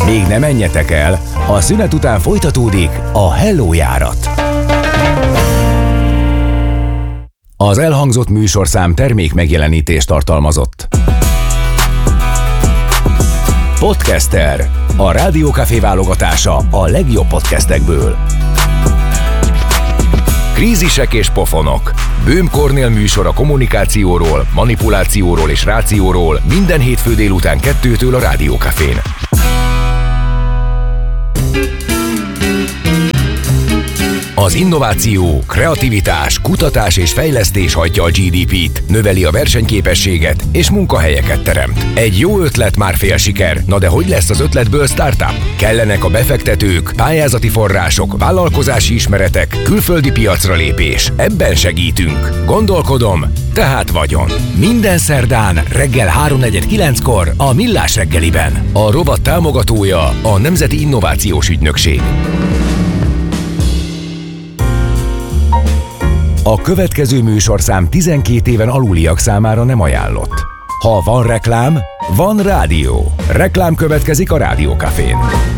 Még ne menjetek el, a szünet után folytatódik a Hello járat. Az elhangzott műsorszám termék megjelenítést tartalmazott. Podcaster, a Rádió Café válogatása a legjobb podcastekből. Krízisek és pofonok. Böhm Kornél műsor a kommunikációról, manipulációról és rációról minden hétfő délután 2-től a Rádió Cafén. Az innováció, kreativitás, kutatás és fejlesztés hajtja a GDP-t, növeli a versenyképességet és munkahelyeket teremt. Egy jó ötlet már fél siker, na de hogy lesz az ötletből startup? Kellenek a befektetők, pályázati források, vállalkozási ismeretek, külföldi piacra lépés. Ebben segítünk. Gondolkodom, tehát vagyon. Minden szerdán reggel 3:49-kor a Millás reggeliben. A rovat támogatója a Nemzeti Innovációs Ügynökség. A következő műsorszám 12 éven aluliak számára nem ajánlott. Ha van reklám, van rádió. Reklám következik a Rádió Cafén.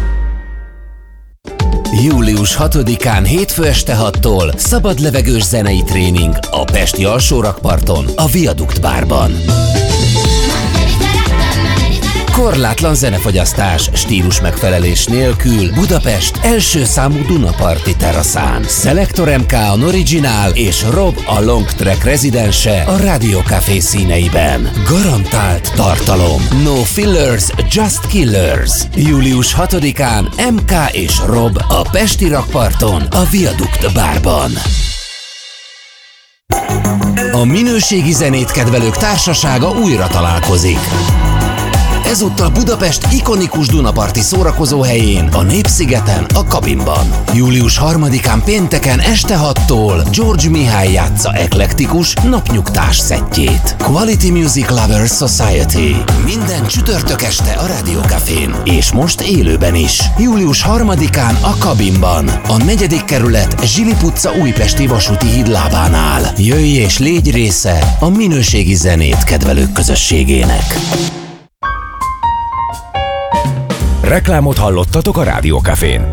Július 6-án hétfő este 6-tól szabadlevegős zenei tréning a pesti alsórakparton, a Viadukt bárban. Korlátlan zenefogyasztás, stílus megfelelés nélkül Budapest első számú Dunaparti teraszán. Selector MK a Original és Rob a Long Track rezidense a Rádió Café színeiben. Garantált tartalom. No fillers, just killers. Július 6-án MK és Rob a pesti rakparton, a Viadukt bárban. A minőségi zenét kedvelők társasága újra találkozik. Ezúttal Budapest ikonikus Dunaparti szórakozóhelyén, a Népszigeten, a Kabinban. Július 3-án pénteken este 6-tól George Mihály játsza eklektikus, napnyugtás szettjét. Quality Music Lovers Society. Minden csütörtök este a Rádió Cafén. És most élőben is. Július 3-án a Kabinban. A 4. kerület Zsilip utca újpesti vasúti híd lábánál. Jöjj és légy része a minőségi zenét kedvelők közösségének. Reklámot hallottatok a Rádió Cafén.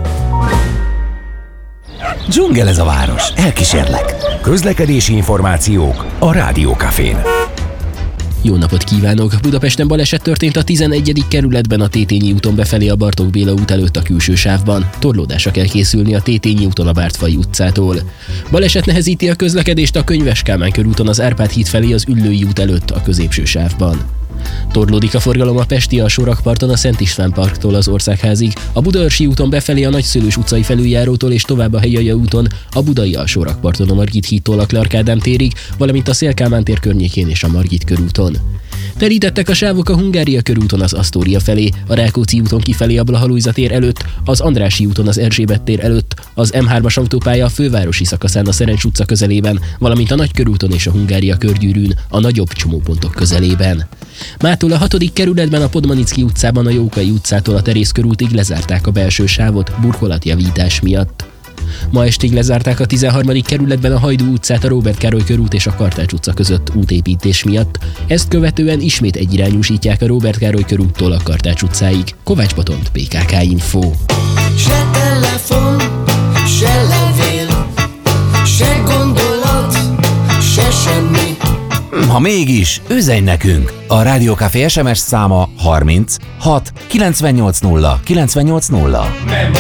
Dzsungel ez a város, elkísérlek. Közlekedési információk a Rádió Cafén. Jó napot kívánok! Budapesten baleset történt a 11. kerületben a Tétényi úton befelé a Bartók Béla út előtt a külső sávban. Torlódásra kell készülni a Tétényi úton a Bártfai utcától. Baleset nehezíti a közlekedést a Könyves Kálmán körúton az Árpád híd felé az Üllői út előtt a középső sávban. Torlódik a forgalom a pesti alsórakparton a Szent István parktól az Országházig, a Budaörsi úton befelé a Nagyszőlős utcai felüljárótól és tovább a Helyalja úton, a Budai alsórakparton a Margit hídtól a Clark Ádám térig, valamint a Széll Kálmán tér környékén és a Margit körúton. Terítettek a sávok a Hungária körúton az Asztória felé, a Rákóczi úton kifelé a Blaha-Lujza tér előtt, az Andrássy úton az Erzsébet tér előtt, az M3-as autópálya a fővárosi szakaszán a Szerencs utca közelében, valamint a Nagykörúton és a Hungária körgyűrűn a nagyobb csomópontok közelében. Mától a 6. kerületben a Podmanicki utcában a Jókai utcától a Terész körútig lezárták a belső sávot burkolatjavítás miatt. Ma estig lezárták a 13. kerületben a Hajdú utcát a Róbert Károly körút és a Kartács utca között útépítés miatt. Ezt követően ismét egyirányúsítják a Róbert Károly körúttól a Kartács utcáig. Kovács Botont, PKK Info. Se telefon, se levél, se gondolat, se semmi. Ha mégis, üzenj nekünk! A Rádió Café SMS száma 30 6 980 980.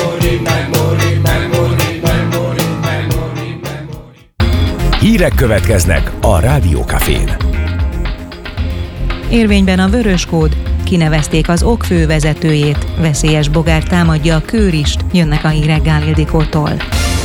Hírek következnek a Rádió Cafén. Érvényben a vörös kód, kinevezték az OK fővezetőjét, veszélyes bogár támadja a Kőrist, jönnek a hírek Gál Ildikótól.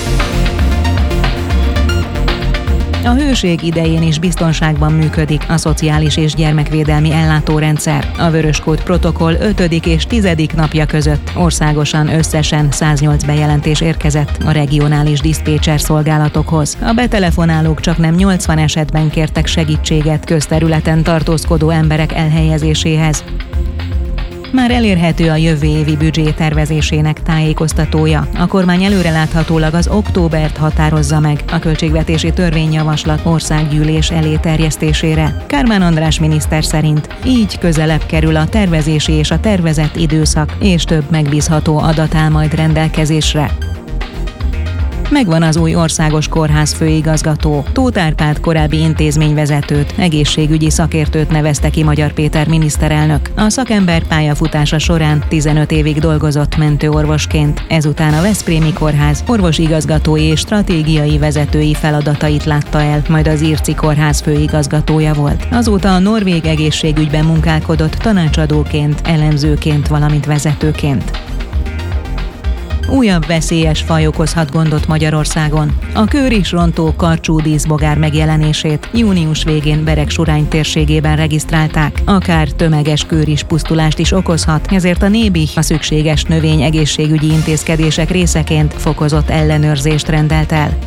A hőség idején is biztonságban működik a szociális és gyermekvédelmi ellátórendszer. A vöröskód protokoll 5. és 10. napja között országosan összesen 108 bejelentés érkezett a regionális diszpécser szolgálatokhoz. A betelefonálók csaknem 80 esetben kértek segítséget közterületen tartózkodó emberek elhelyezéséhez. Már elérhető a jövő évi büdzsé tervezésének tájékoztatója. A kormány előreláthatólag az októbert határozza meg a költségvetési törvényjavaslat országgyűlés elé terjesztésére. Kármán András miniszter szerint így közelebb kerül a tervezési és a tervezett időszak, és több megbízható adat áll majd rendelkezésre. Megvan az új országos kórház főigazgató. Tóth Árpád korábbi intézményvezetőt, egészségügyi szakértőt nevezte ki Magyar Péter miniszterelnök. A szakember pályafutása során 15 évig dolgozott mentőorvosként, ezután a Veszprémi Kórház orvosigazgatói és stratégiai vezetői feladatait látta el, majd az Irci Kórház főigazgatója volt. Azóta a norvég egészségügyben munkálkodott tanácsadóként, elemzőként, valamint vezetőként. Újabb veszélyes faj okozhat gondot Magyarországon. A kőrisrontó karcsú díszbogár megjelenését június végén Beregsurány térségében regisztrálták. Akár tömeges kőrispusztulást is okozhat, ezért a NÉBI a szükséges növényegészségügyi intézkedések részeként fokozott ellenőrzést rendelt el.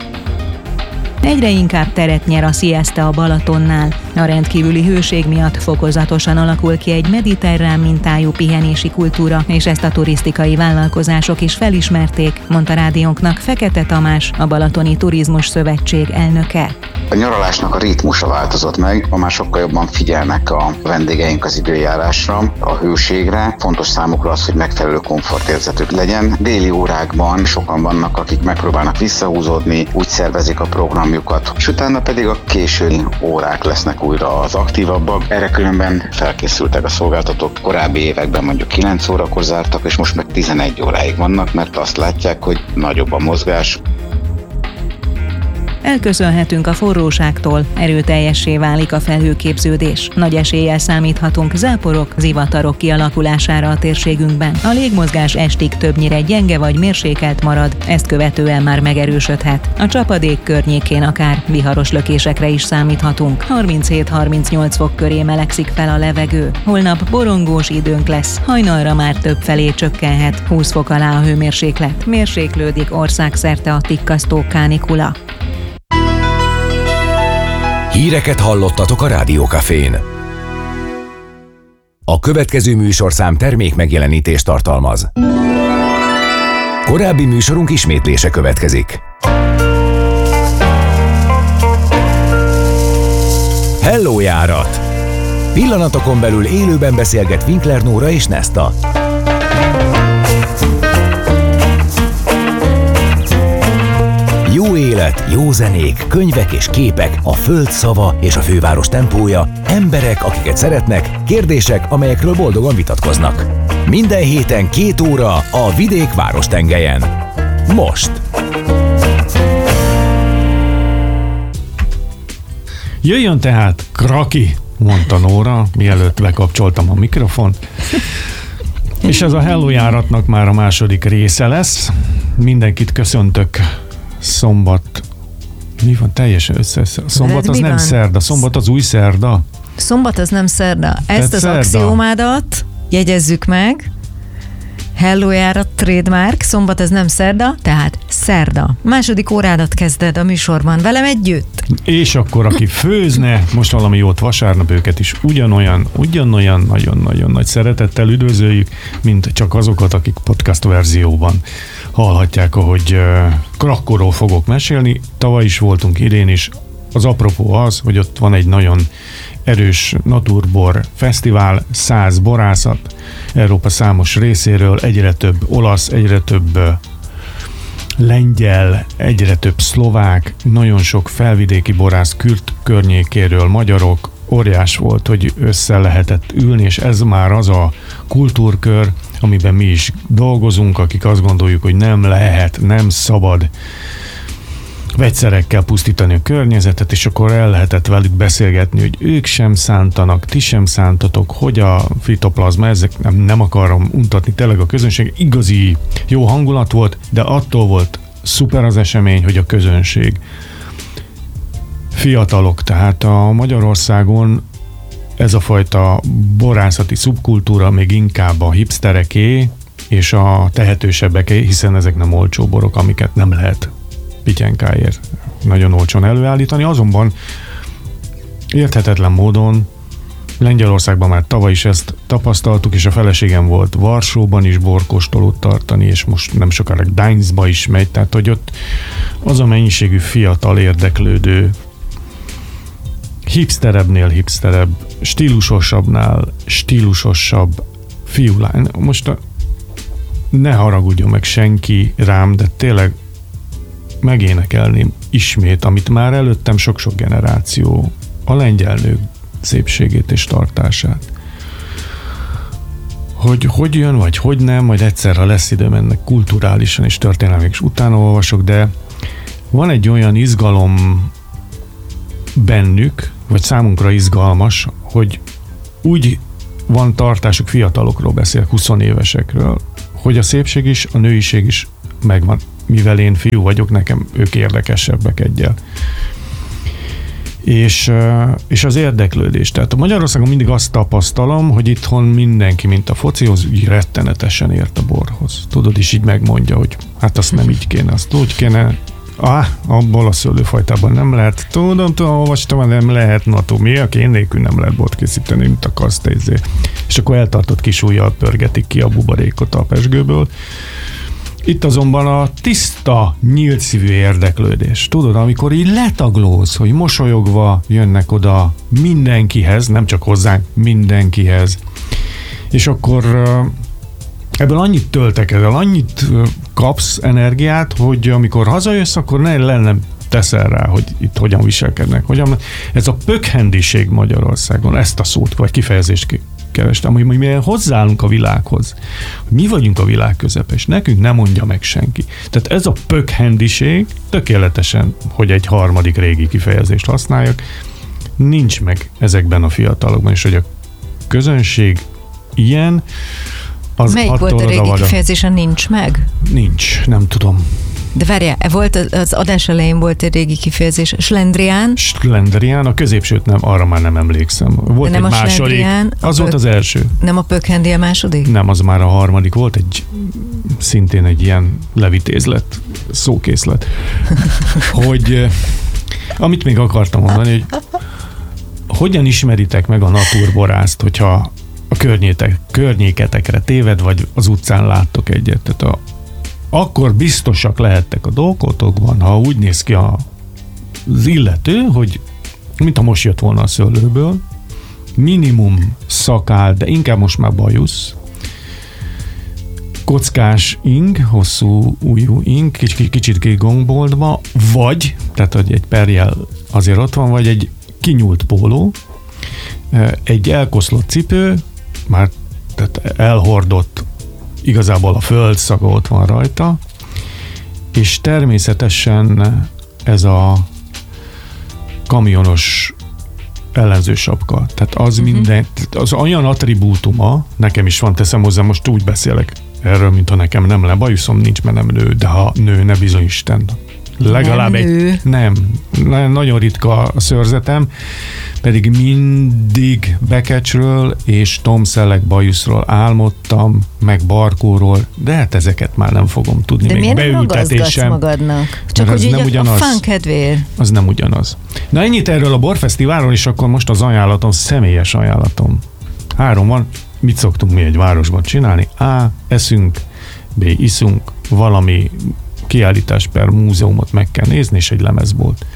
Egyre inkább teret nyer a sziesta a Balatonnál. A rendkívüli hőség miatt fokozatosan alakul ki egy mediterrán mintájú pihenési kultúra, és ezt a turisztikai vállalkozások is felismerték, mondta rádiónknak Fekete Tamás, a Balatoni Turizmus Szövetség elnöke. A nyaralásnak a ritmusa változott meg, ma már sokkal jobban figyelnek a vendégeink az időjárásra, a hőségre. Fontos számukra az, hogy megfelelő komfortérzetük legyen. Déli órákban sokan vannak, akik megpróbálnak visszahúzódni, úgy szervezik a programjukat, és utána pedig a késői órák lesznek újra az aktívabbak. Erre különben felkészültek a szolgáltatók. Korábbi években mondjuk 9 órakor zártak, és most meg 11 óráig vannak, mert azt látják, hogy nagyobb a mozgás. Elköszönhetünk a forróságtól, erőteljessé válik a felhőképződés. Nagy eséllyel számíthatunk záporok, zivatarok kialakulására a térségünkben. A légmozgás estig többnyire gyenge vagy mérsékelt marad, ezt követően már megerősödhet. A csapadék környékén akár viharos lökésekre is számíthatunk. 37-38 fok köré melegszik fel a levegő. Holnap borongós időnk lesz, hajnalra már több felé csökkenhet, 20 fok alá a hőmérséklet. Mérséklődik országszerte a tikkasztó kánikula. Híreket hallottatok a Rádiókafén. A következő műsorszám termék megjelenítést tartalmaz. Korábbi műsorunk ismétlése következik. Hello járat! Pillanatokon belül élőben beszélget Winkler Nóra és Nesta. Jó élet, jó zenék, könyvek és képek, a föld szava és a főváros tempója, emberek, akiket szeretnek, kérdések, amelyekről boldogan vitatkoznak. Minden héten 2 óra a vidék várostengelyen. Most! Jöjjön tehát, Kraki, mondta Nóra, mielőtt bekapcsoltam a mikrofont. És ez a Hello járatnak már a második része lesz. Mindenkit köszöntök. Szombat. Mi van? Teljesen szombat az nem van? Szerda. Szombat az új szerda. Szombat az nem szerda. Ezt az szerda. Axiómádat jegyezzük meg. Hello járat trademark. Szombat az nem szerda, tehát szerda. Második órádat kezded a műsorban velem együtt. És akkor aki főzne, most valami jót vasárnap, őket is ugyanolyan nagyon-nagyon nagy szeretettel üdvözöljük, mint csak azokat, akik podcast verzióban hallhatják, ahogy Krakóról fogok mesélni. Tavaly is voltunk, idén is. Az apropó az, hogy ott van egy nagyon erős naturbor fesztivál, 100 borászat, Európa számos részéről, egyre több olasz, egyre több lengyel, egyre több szlovák, nagyon sok felvidéki borász Kürt környékéről, magyarok. Óriás volt, hogy össze lehetett ülni, és ez már az a kultúrkör, amiben mi is dolgozunk, akik azt gondoljuk, hogy nem lehet, nem szabad vegyszerekkel pusztítani a környezetet, és akkor el lehetett velük beszélgetni, hogy ők sem szántanak, ti sem szántatok, hogy a fitoplazma, ezek nem akarom untatni, tényleg a közönség igazi jó hangulat volt, de attól volt szuper az esemény, hogy a közönség fiatalok, tehát a Magyarországon ez a fajta borászati szubkultúra még inkább a hipstereké és a tehetősebbeké, hiszen ezek nem olcsó borok, amiket nem lehet pityenkáért nagyon olcsón előállítani, azonban érthetetlen módon Lengyelországban már tavaly is ezt tapasztaltuk, és a feleségem volt Varsóban is borkóstolót tartani, és most nem sokára Gdańskba is megy, tehát hogy ott az a mennyiségű fiatal érdeklődő, hipsterebbnél hipsterebb, stílusosabbnál stílusosabb fiúlány. Most ne haragudjon meg senki rám, de tényleg megénekelném ismét, amit már előttem sok-sok generáció, a lengyel nők szépségét és tartását. Hogy jön, vagy hogy nem, majd egyszer, ha lesz időm ennek kulturálisan és történelmileg is utána olvasok, de van egy olyan izgalom bennük, vagy számunkra izgalmas, hogy úgy van tartásuk, fiatalokról beszélek, 20 évesekről, hogy a szépség is, a nőiség is megvan. Mivel én fiú vagyok, nekem ők érdekesebbek egyel. És az érdeklődés. Tehát a Magyarországon mindig azt tapasztalom, hogy itthon mindenki, mint a focihoz, úgy rettenetesen ért a borhoz. Tudod, és így megmondja, hogy hát azt nem így kéne, azt úgy kéne, abból a szőlőfajtában nem lehet. Tudom, olvastam, nem lehet, mi, aki én nélkül nem lehet bort készíteni, mint akarsz te izé. És akkor eltartott kis ujjal pörgetik ki a buborékot a pezsgőből. Itt azonban a tiszta, nyílt szívű érdeklődés. Tudod, amikor így letaglóz, hogy mosolyogva jönnek oda mindenkihez, nem csak hozzánk, mindenkihez. És akkor ebből annyit töltekezel, annyit kapsz energiát, hogy amikor hazajössz, akkor nem teszel rá, hogy itt hogyan viselkednek. Ez a pökhendiség Magyarországon, ezt a szót vagy kifejezést kerestem, hogy mi hozzáállunk a világhoz. Mi vagyunk a világ közepe, és nekünk nem mondja meg senki. Tehát ez a pökhendiség, tökéletesen, hogy egy harmadik régi kifejezést használjak, nincs meg ezekben a fiatalokban, és hogy a közönség ilyen, az melyik volt a régi kifejezésen nincs meg? Nincs, nem tudom. De várjál, volt az adás elején volt egy régi kifejezés, slendrián? Slendrián, a középsőt nem, arra már nem emlékszem. Volt egy második, az volt az első. Nem a pökhendi a második? Nem, az már a harmadik volt, szintén egy ilyen levitézlet, szókészlet. Hogy, amit még akartam mondani, hogy hogyan ismeritek meg a naturborászt, hogyha a környéketekre téved, vagy az utcán láttok egyet. Tehát akkor biztosak lehettek a dolgotokban, ha úgy néz ki az illető, hogy mint ha most jött volna a szőlőből, minimum szakál, de inkább most már bajusz, kockás ing, hosszú ujjú ing, kicsit kigomboltva, vagy, tehát hogy egy perjel azért ott van, vagy egy kinyúlt póló, egy elkoszlott cipő, már tehát elhordott, igazából a földszaga ott van rajta, és természetesen ez a kamionos ellenző sapka. Tehát az minden, az olyan attribútuma, nekem is van, teszem hozzá, most úgy beszélek erről, mintha nekem nem lenne bajuszom, nincs, mert nem nő, de ha nő, ne bizony Isten. Legalább nem, nagyon ritka a szőrzetem, pedig mindig Bekecsről és Tom Selleck bajuszról álmodtam, meg Barkóról, de hát ezeket már nem fogom tudni. De még miért nem ragaszgatsz magadnak? Csak hogy így a fán kedvéért. Az nem ugyanaz. Na ennyit erről a borfesztiválról, és akkor most az ajánlatom, személyes ajánlatom. 3 van, mit szoktunk mi egy városban csinálni? A. Eszünk, B. Iszunk, valami kiállítás per múzeumot meg kell nézni, és egy lemezbolt.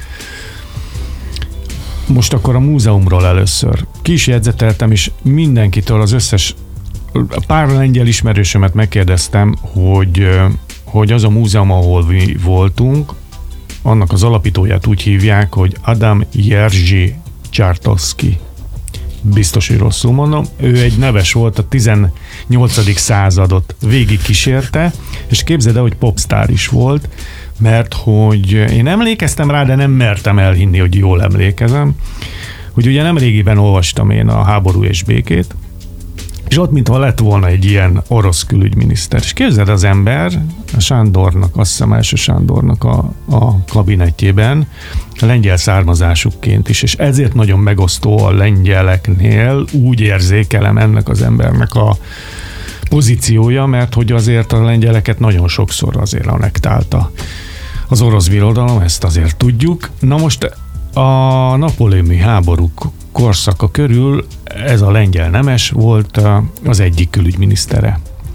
Most akkor a múzeumról először. Ki is jegyzeteltem, és mindenkitől, az összes pár lengyel ismerősömet megkérdeztem, hogy az a múzeum, ahol mi voltunk, annak az alapítóját úgy hívják, hogy Adam Jerzy Czartoryski. Biztos, hogy rosszul mondom. Ő egy neves volt, a 18. századot végig kísérte, és képzeld el, hogy popstar is volt, mert hogy én emlékeztem rá, de nem mertem elhinni, hogy jól emlékezem, hogy ugye nem régiben olvastam én a Háború és békét, és ott mintha lett volna egy ilyen orosz külügyminiszter. És képzeld, az ember a Sándornak, azt hiszem első Sándornak a kabinetjében lengyel származásukként is, és ezért nagyon megosztó a lengyeleknél, úgy érzékelem ennek az embernek a pozíciója, mert hogy azért a lengyeleket nagyon sokszor azért anektálta az orosz birodalom, ezt azért tudjuk. Na most a napóleoni háborúk korszaka körül ez a lengyel nemes volt az egyik külügyminisztere.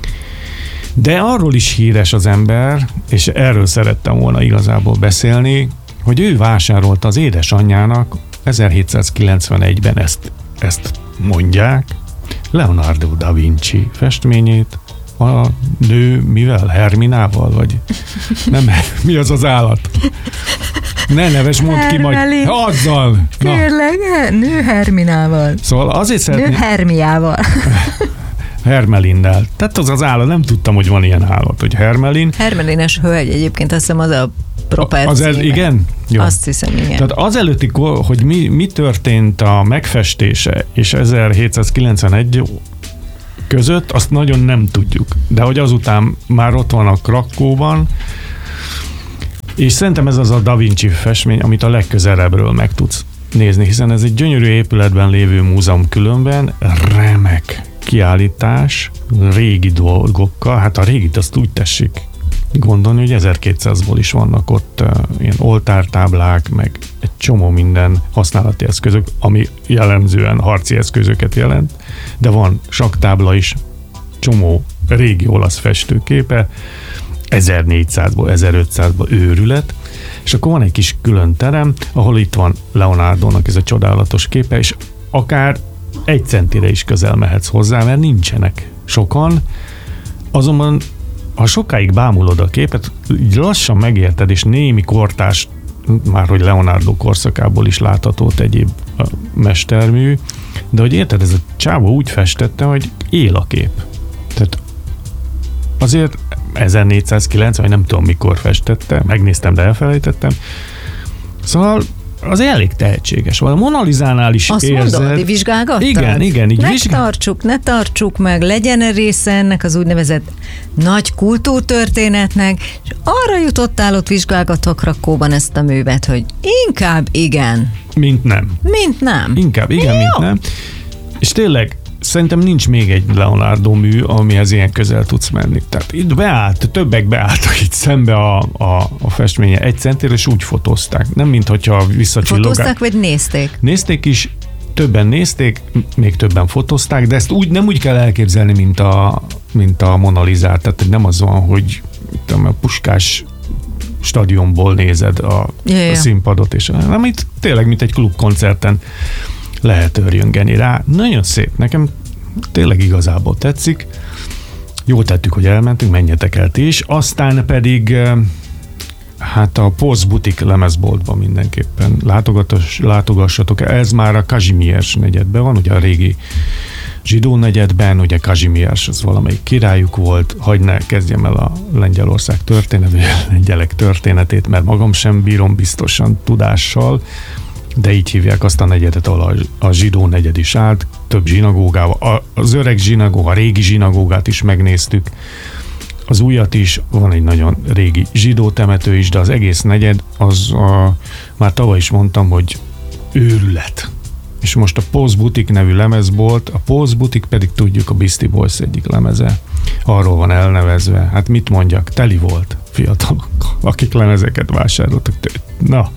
De arról is híres az ember, és erről szerettem volna igazából beszélni, hogy ő vásárolta az édesanyjának 1791-ben ezt mondják, Leonardo da Vinci festményét, a nő mivel? Herminával? Vagy nem, mi az állat? Ne neves, mondd ki majd. Azzal! Tényleg, nő Herminával. Szóval azért szeretném... Nő Hermiával. Hermelinnel. Tehát az állat, nem tudtam, hogy van ilyen állat, hogy Hermelin. Hermelines hölgy egyébként, azt hiszem az a proper igen? Jó. Azt hiszem, igen. Tehát azelőtti, hogy mi történt a megfestése és 1791 között, azt nagyon nem tudjuk. De hogy azután már ott van a Krakóban, és szerintem ez az a Da Vinci festmény, amit a legközelebbről meg tudsz nézni, hiszen ez egy gyönyörű épületben lévő múzeum különben, remek kiállítás, régi dolgokkal, hát a régit azt úgy tessék gondolni, hogy 1200-ból is vannak ott ilyen oltártáblák, meg egy csomó minden használati eszközök, ami jellemzően harci eszközöket jelent, de van sakktábla is, csomó régi olasz festőképe, 1400-ból, 1500-ból őrület, és akkor van egy kis külön terem, ahol itt van Leonardónak ez a csodálatos képe, és akár 1 centire is közel mehetsz hozzá, mert nincsenek sokan, azonban ha sokáig bámulod a képet, így lassan megérted, és némi kortárs, már hogy Leonardo korszakából is látható egyéb mestermű, de hogy érted, ez a csávó úgy festette, hogy él a kép. Tehát azért 1490, vagy nem tudom mikor festette, megnéztem, de elfelejtettem. Szóval az elég tehetséges. A Mona Lisánál is azt érzed. Azt mondod, vizsgálgattad? Igen. Így ne tartsuk meg, legyen része ennek az úgynevezett nagy kultúrtörténetnek, és arra jutottál ott vizsgálgatva Krakóban ezt a művet, hogy inkább igen. Mint nem. Inkább igen, mint nem. És tényleg szerintem nincs még egy Leonardo mű, amihez ilyen közel tudsz menni. Tehát itt többek beálltak itt szembe a festménye 1 centire, és úgy fotózták. Nem mint hogyha visszacsillogál. Fotózták, vagy nézték? Nézték is, többen nézték, még többen fotózták, de ezt nem úgy kell elképzelni, mint a Mona Lisát. Tehát nem az van, hogy a Puskás stadionból nézed a színpadot, és nem itt tényleg, mint egy klubkoncerten lehet örjöngeni rá. Nagyon szép. Nekem tényleg igazából tetszik. Jól tettük, hogy elmentünk, menjetek el ti is. Aztán pedig hát a Post Boutique lemezboltban mindenképpen látogassatok. Ez már a Kazimierz negyedben van, ugye a régi zsidó negyedben, ugye Kazimierz az valamelyik királyuk volt, hagy ne kezdjem el a Lengyelország lengyelek történetét, mert magam sem bírom biztosan tudással, de így hívják azt a negyedet, ahol a zsidó negyed is állt, több zsinagógával. Az öreg zsinagóga, a régi zsinagógát is megnéztük, az újat is, van egy nagyon régi zsidó temető is, de az egész negyed, már tavaly is mondtam, hogy őrület. És most a Post Boutique nevű lemezbolt, a Post Boutique pedig tudjuk a Beastie Boys egyik lemeze, arról van elnevezve, hát mit mondjak, teli volt fiatalok, akik lemezeket vásároltak. Na,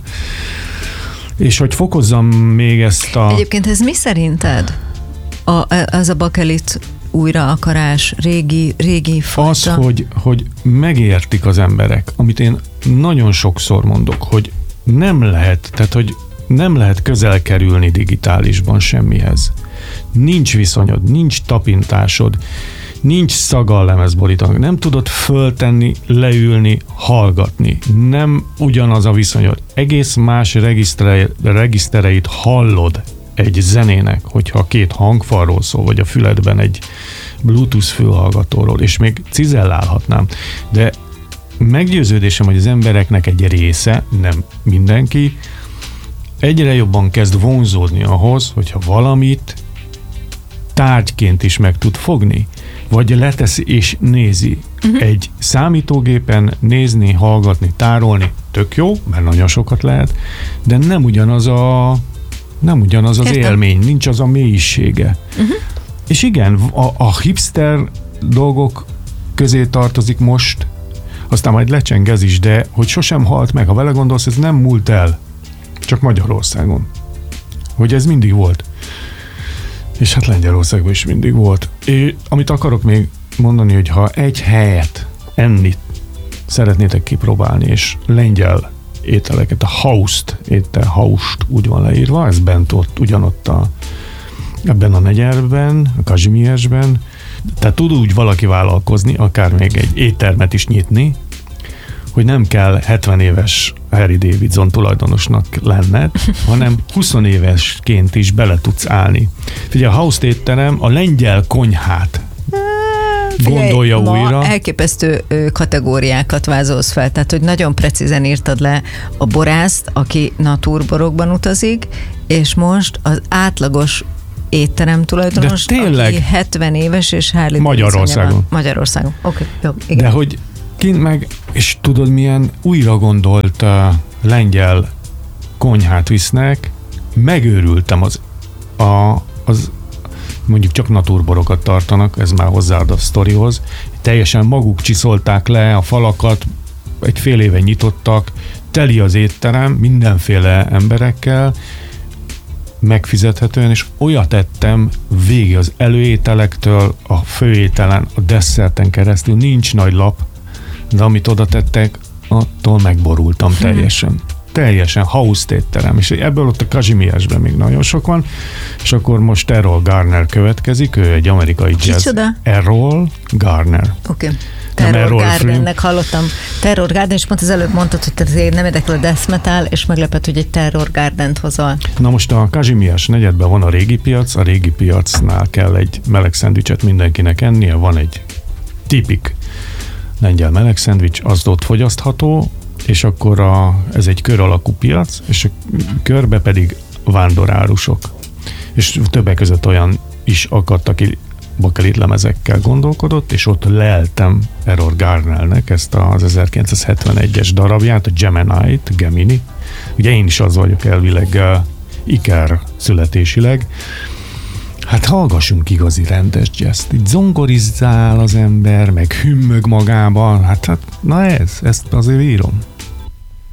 és hogy fokozzam még ezt a... Egyébként ez mi szerinted? Ez a bakelit újra akarás, régi fajta? Az, hogy megértik az emberek, amit én nagyon sokszor mondok, hogy nem lehet, tehát hogy nem lehet közel kerülni digitálisban semmihez. Nincs viszonyod, nincs tapintásod, nincs szaga a lemezborítónak, nem tudod föltenni, leülni, nem ugyanaz a viszonyod. Egész más regisztereit hallod egy zenének, hogyha 2 hangfalról szól, vagy a füledben egy Bluetooth fülhallgatóról, és még cizellálhatnám, de meggyőződésem, hogy az embereknek egy része, nem mindenki, egyre jobban kezd vonzódni ahhoz, hogyha valamit tárgyként is meg tud fogni, vagy leteszi és nézi. Egy számítógépen nézni, hallgatni, tárolni, tök jó, mert nagyon sokat lehet, de nem ugyanaz az élmény, nincs az a mélysége. És igen, a hipster dolgok közé tartozik most, aztán majd lecseng ez is, de hogy sosem halt meg, ha vele gondolsz, ez nem múlt el, csak Magyarországon. Hogy ez mindig volt. És hát Lengyelországban is mindig volt. És amit akarok még mondani, hogy ha egy helyet enni szeretnétek kipróbálni, és lengyel ételeket, a haust úgy van leírva, ez bent ott, ugyanott ebben a negyedben, a Kazimiersben, tehát tud úgy valaki vállalkozni, akár még egy éttermet is nyitni, hogy nem kell 70 éves Harry Davidson tulajdonosnak lenned, hanem 20 évesként is bele tudsz állni. Figyelj, a Haust étterem a lengyel konyhát gondolja újra. Elképesztő kategóriákat vázolsz fel, tehát hogy nagyon precízen írtad le a borászt, aki naturborokban utazik, és most az átlagos étterem tulajdonos, aki 70 éves, és Harley Magyarországon. Magyarországon. Oké, jó, igen. De hogy kint meg, és tudod milyen újra gondolt lengyel konyhát visznek, megőrültem az mondjuk csak naturborokat tartanak, ez már hozzáad a sztorihoz, teljesen maguk csiszolták le a falakat, egy fél éve nyitottak, teli az étterem mindenféle emberekkel, megfizethetően, és olyat ettem végig az előételektől, a főételen, a desszerten keresztül, nincs nagy lap, de amit oda tettek, attól megborultam teljesen Haust étterem, és ebből ott a Kazimiersben még nagyon sok van, és akkor most Errol Garner következik, ő egy amerikai jazz. Kicsoda? Errol Garner. Oké. Terror Gardennek hallottam. Terror Garden, és pont az előbb mondtad, hogy te nem érdekel a death metal, és meglepett, hogy egy Terror Gardent hozol. Na most a Kazimiers negyedben van a régi piacnál kell egy meleg szendvicset mindenkinek ennie, van egy tipik lengyel meleg szendvics, az ott fogyasztható, és akkor ez egy kör alakú piac, és a körbe pedig vándorárusok. És többek között olyan is akadt, aki bakelit lemezekkel gondolkodott, és ott leltem Errol Garnernek ezt az 1971-es darabját, a Gemini. Ugye én is az vagyok elvileg Iker születésileg. Hát hallgassunk igazi rendes jazzt. Itt zongorizál az ember, meg hümmög magában. Hát na ezt azért írom.